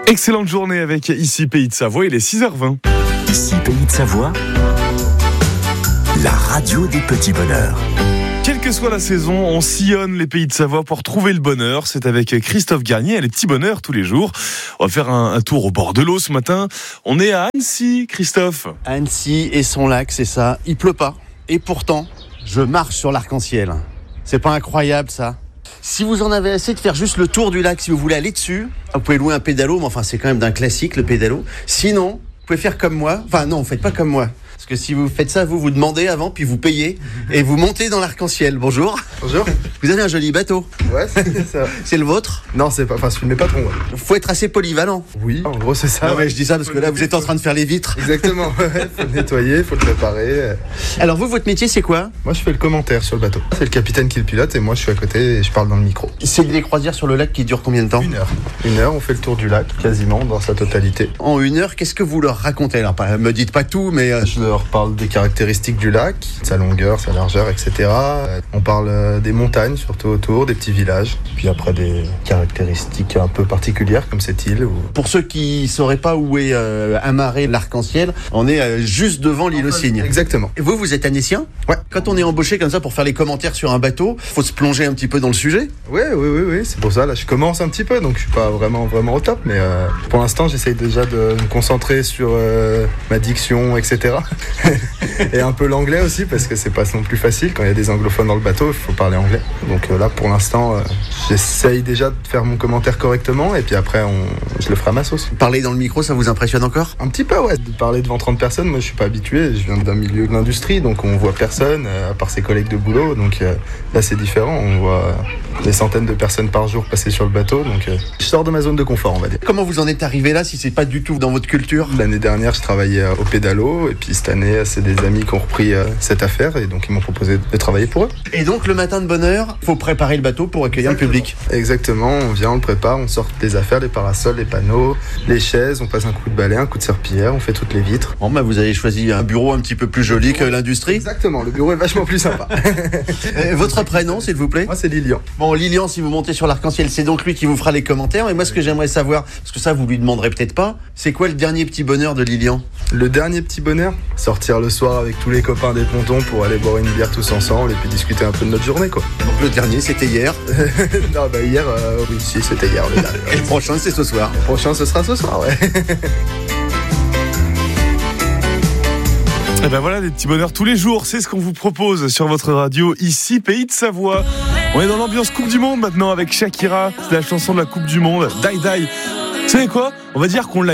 Excellente journée avec Ici Pays de Savoie, il est 6h20. Ici Pays de Savoie, la radio des petits bonheurs. Quelle que soit la saison, on sillonne les Pays de Savoie pour trouver le bonheur. C'est avec Christophe Garnier, les petits bonheurs tous les jours. On va faire un tour au bord de l'eau ce matin. On est à Annecy, Christophe. Annecy et son lac, c'est ça. Il pleut pas. Et pourtant, je marche sur l'arc-en-ciel. C'est pas incroyable ça ? Si vous en avez assez de faire juste le tour du lac, si vous voulez aller dessus, vous pouvez louer un pédalo, mais enfin c'est quand même d'un classique le pédalo. Sinon, vous pouvez faire comme moi. Enfin non, faites pas comme moi. Parce que si vous faites ça, vous demandez avant, puis vous payez, et vous montez dans l'arc-en-ciel. Bonjour. Bonjour. Vous avez un joli bateau. Ouais, c'est ça. C'est le vôtre ? Non, c'est pas. Enfin, je filmais pas trop. Ouais. Faut être assez polyvalent. Oui, en gros, c'est ça. Non, mais je dis ça parce que là, vous êtes en train de faire les vitres. Exactement. Ouais, faut le nettoyer, faut le préparer. Alors vous, votre métier, c'est quoi ? Moi, je fais le commentaire sur le bateau. C'est le capitaine qui le pilote et moi, je suis à côté et je parle dans le micro. C'est des croisières sur le lac qui durent combien de temps ? 1 heure. 1 heure, on fait le tour du lac, quasiment, dans sa totalité. En 1 heure, qu'est-ce que vous leur racontez ? Alors, me dites pas tout, mais... Je leur parle des caractéristiques du lac, sa longueur, sa largeur, etc. On parle des montagnes, surtout autour, des petits villages. Puis après, des caractéristiques un peu particulières, comme cette île. Pour ceux qui sauraient pas où est amarré l'arc-en-ciel, on est juste devant l'île aux Cygnes. Exactement. Et vous êtes Annécien ? Ouais. Quand on est embauché comme ça pour faire les commentaires sur un bateau, faut se plonger un petit peu dans le sujet ? Oui. C'est pour ça, là, je commence un petit peu, donc je suis pas vraiment au top. Mais pour l'instant, j'essaye déjà de me concentrer sur ma diction, etc. Et un peu l'anglais aussi, parce que c'est pas non plus facile. Quand il y a des anglophones dans le bateau, il faut parler anglais. Donc là, pour l'instant, j'essaye déjà de faire mon commentaire correctement, et puis après, je le ferai à ma sauce. Parler dans le micro, ça vous impressionne encore ? Un petit peu, ouais. De parler devant 30 personnes, moi, je suis pas habitué. Je viens d'un milieu de l'industrie, donc on voit personne, à part ses collègues de boulot. Donc là, c'est différent. On voit des centaines de personnes par jour passer sur le bateau. Donc je sors de ma zone de confort, on va dire. Comment vous en êtes arrivé là, si c'est pas du tout dans votre culture ? L'année dernière, je travaillais au pédalo, et puis cette année, c'est des amis qui ont repris cette affaire, et donc ils m'ont proposé de travailler pour eux. Et donc le matin de bonne heure, faut préparer le bateau pour accueillir le public. Exactement, on vient, on le prépare, on sort les affaires, les parasols, les panneaux, les chaises, on passe un coup de balai, un coup de serpillière, on fait toutes les vitres. Bon, vous avez choisi un bureau un petit peu plus joli que l'industrie. Exactement, le bureau est vachement plus sympa. Votre prénom, s'il vous plaît ? Moi, c'est Lilian. Bon, Lilian, si vous montez sur l'arc-en-ciel, c'est donc lui qui vous fera les commentaires. Et moi, ce que j'aimerais savoir, parce que ça, vous lui demanderez peut-être pas, c'est quoi le dernier petit bonheur de Lilian ? Le dernier petit bonheur ? Sortir le soir avec tous les copains des pontons pour aller boire une bière tous ensemble et puis discuter un peu de notre journée, quoi. Donc le dernier, c'était hier. Non, hier, oui, si, c'était hier, le dernier. Et le prochain, c'est ce soir. Le prochain, ce sera ce soir, ouais. Et ben voilà, des petits bonheurs tous les jours, c'est ce qu'on vous propose sur votre radio, ici Pays de Savoie. On est dans l'ambiance Coupe du Monde maintenant avec Shakira, c'est la chanson de la Coupe du Monde, Die Die. Vous savez quoi ? On va dire qu'on l'a